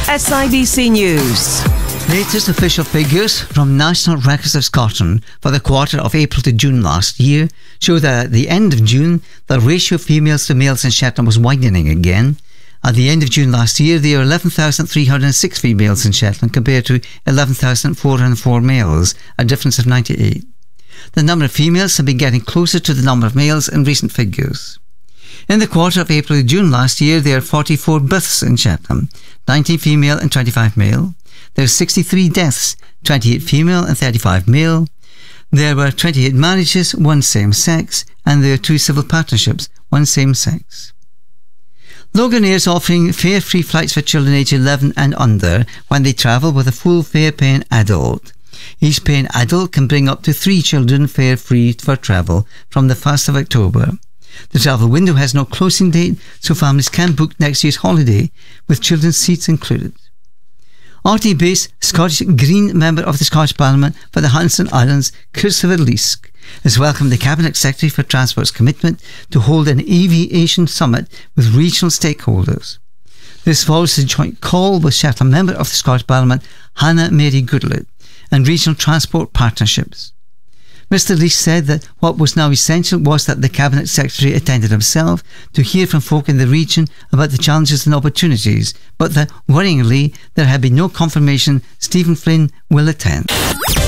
SIBC News. Latest official figures from National Records of Scotland for the quarter of April to June last year show that at the end of June, the ratio of females to males in Shetland was widening again. At the end of June last year, there were 11,306 females in Shetland compared to 11,404 males, a difference of 98. The number of females have been getting closer to the number of males in recent figures. In the quarter of April to June last year, there are 44 births in Shetland, 19 female and 25 male. There are 63 deaths, 28 female and 35 male. There were 28 marriages, 1 same-sex, and there are 2 civil partnerships, 1 same-sex. Loganair is offering fare-free flights for children aged 11 and under when they travel with a full fare-paying adult. Each paying adult can bring up to 3 children fare-free for travel from the 1st of October. The travel window has no closing date, so families can book next year's holiday with children's seats included. RT-based Scottish Green Member of the Scottish Parliament for the Hutchinson Islands, Christopher Leask, has welcomed the Cabinet Secretary for Transport's commitment to hold an aviation summit with regional stakeholders. This follows a joint call with Shetland Member of the Scottish Parliament, Hannah Mary Goodlett, and regional transport partnerships. Mr. Leask said that what was now essential was that the Cabinet Secretary attended himself to hear from folk in the region about the challenges and opportunities, but that, worryingly, there had been no confirmation Stephen Flynn will attend.